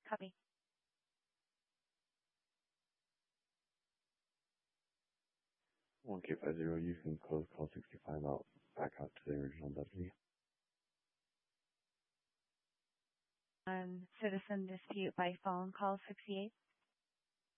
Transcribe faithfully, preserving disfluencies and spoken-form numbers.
Copy. one K five zero, you can close call sixty-five out, back out to the original deputy. On citizen dispute by phone, call sixty-eight.